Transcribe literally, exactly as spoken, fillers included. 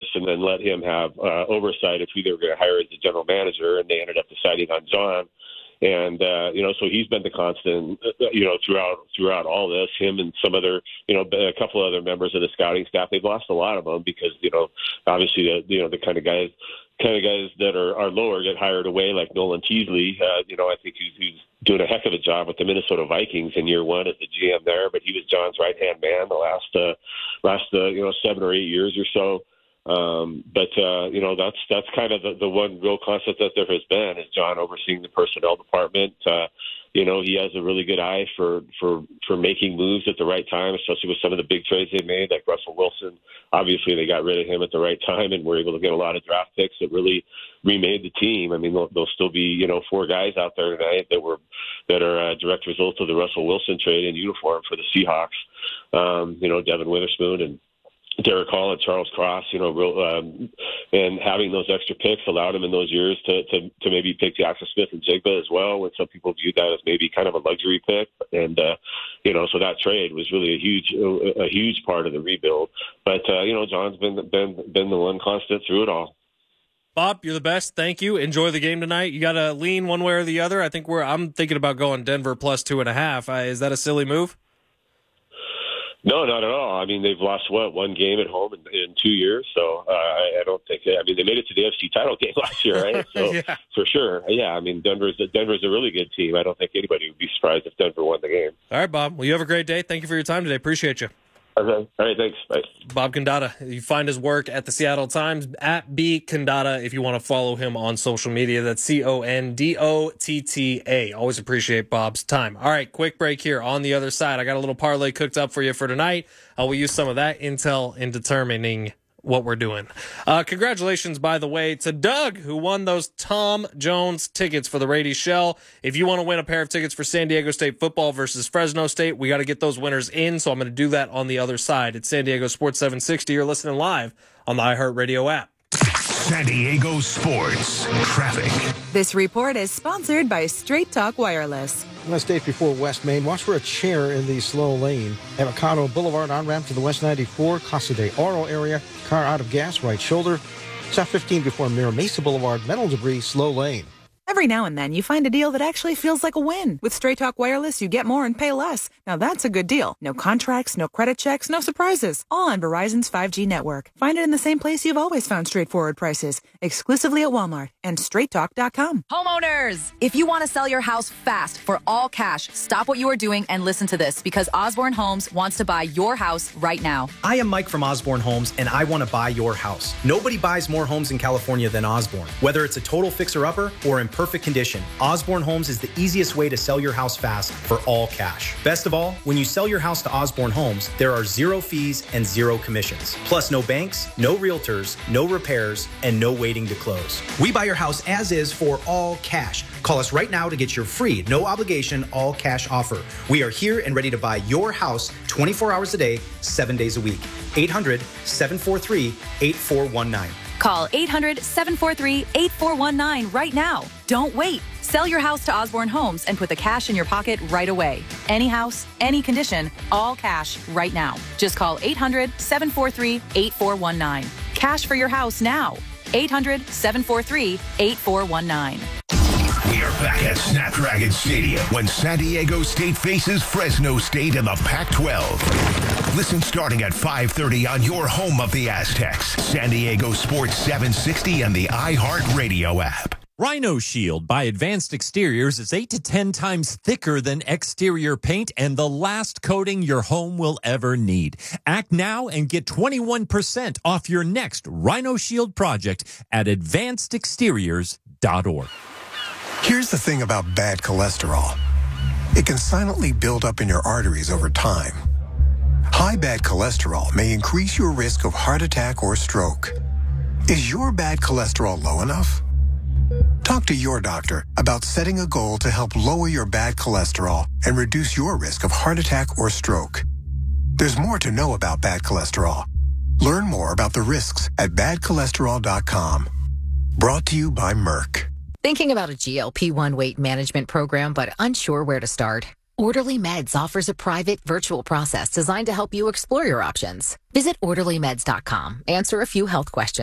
and then let him have uh, oversight of who they were going to hire as the general manager, and they ended up deciding on John. And, uh, you know, so he's been the constant, you know, throughout throughout all this. Him and some other, you know, a couple other members of the scouting staff, they've lost a lot of them because, you know, obviously, the, you know, the kind of guys kind of guys that are, are lower get hired away, like Nolan Teasley. Uh, you know, I think he's, he's doing a heck of a job with the Minnesota Vikings in year one as the G M there, but he was John's right-hand man the last, uh, last uh, you know, seven or eight years or so. Um, but, uh, you know, that's that's kind of the, the one real constant that there has been is John overseeing the personnel department. Uh, you know, he has a really good eye for, for, for making moves at the right time, especially with some of the big trades they made, like Russell Wilson. Obviously, they got rid of him at the right time and were able to get a lot of draft picks that really remade the team. I mean, there'll, there'll still be, you know, four guys out there tonight that were that are a direct result of the Russell Wilson trade in uniform for the Seahawks. Um, you know, Devin Witherspoon and Derek Hall and Charles Cross, you know, real, um, and having those extra picks allowed him in those years to, to, to maybe pick Jackson Smith and Jigba as well, when some people viewed that as maybe kind of a luxury pick. And, uh, you know, so that trade was really a huge, a huge part of the rebuild. But, uh, you know, John's been, been, been the one constant through it all. Bob, you're the best. Thank you. Enjoy the game tonight. You got to lean one way or the other. I think we're, I'm thinking about going Denver plus two and a half. Uh, is that a silly move? No, not at all. I mean, they've lost, what, one game at home in, in two years. So uh, I, I don't think – I mean, they made it to the N F C title game last year, right? So yeah. For sure. Yeah, I mean, Denver's, Denver's a really good team. I don't think anybody would be surprised if Denver won the game. All right, Bob. Well, you have a great day. Thank you for your time today. Appreciate you. Okay. All right, thanks. Bye. Bob Condotta. You find his work at the Seattle Times, at B Condotta, if you want to follow him on social media. That's C O N D O T T A. Always appreciate Bob's time. All right, quick break here. On the other side, I got a little parlay cooked up for you for tonight. Uh, we'll use some of that intel in determining what we're doing. Uh, congratulations, by the way, to Doug, who won those Tom Jones tickets for the Rady Shell. If you want to win a pair of tickets for San Diego State football versus Fresno State, we got to get those winners in, so I'm going to do that on the other side. It's San Diego Sports seven sixty. You're listening live on the iHeartRadio app. San Diego Sports Traffic. This report is sponsored by Straight Talk Wireless. West eighth before West Main. Watch for a chair in the slow lane. Avocado Boulevard on ramp to the West ninety-four. Casa de Oro area. Car out of gas, right shoulder. South fifteen before Mira Mesa Boulevard. Metal debris, slow lane. Every now and then, you find a deal that actually feels like a win. With Straight Talk Wireless, you get more and pay less. Now that's a good deal. No contracts, no credit checks, no surprises. All on Verizon's five G network. Find it in the same place you've always found straightforward prices. Exclusively at Walmart and straight talk dot com. Homeowners, if you want to sell your house fast for all cash, stop what you are doing and listen to this, because Osborne Homes wants to buy your house right now. I am Mike from Osborne Homes, and I want to buy your house. Nobody buys more homes in California than Osborne. Whether it's a total fixer-upper or in perfect condition, Osborne Homes is the easiest way to sell your house fast for all cash. Best of all, when you sell your house to Osborne Homes, there are zero fees and zero commissions. Plus no banks, no realtors, no repairs, and no waiting to close. We buy your house as is for all cash. Call us right now to get your free, no obligation, all cash offer. We are here and ready to buy your house twenty-four hours a day, seven days a week. eight hundred, seven four three, eight four one nine. Call eight hundred, seven four three, eight four one nine right now. Don't wait. Sell your house to Osborne Homes and put the cash in your pocket right away. Any house, any condition, all cash right now. Just call eight hundred, seven four three, eight four one nine. Cash for your house now. eight hundred, seven four three, eight four one nine. We are back at Snapdragon Stadium when San Diego State faces Fresno State in the Pac twelve. Listen starting at five thirty on your home of the Aztecs, San Diego Sports seven sixty and the iHeartRadio app. Rhino Shield by Advanced Exteriors is eight to ten times thicker than exterior paint and the last coating your home will ever need. Act now and get twenty-one percent off your next Rhino Shield project at advanced exteriors dot org. Here's the thing about bad cholesterol. It can silently build up in your arteries over time. High bad cholesterol may increase your risk of heart attack or stroke. Is your bad cholesterol low enough? Talk to your doctor about setting a goal to help lower your bad cholesterol and reduce your risk of heart attack or stroke. There's more to know about bad cholesterol. Learn more about the risks at bad cholesterol dot com. Brought to you by Merck. Thinking about a G L P one weight management program but unsure where to start? Orderly Meds offers a private virtual process designed to help you explore your options. Visit orderly meds dot com, answer a few health questions.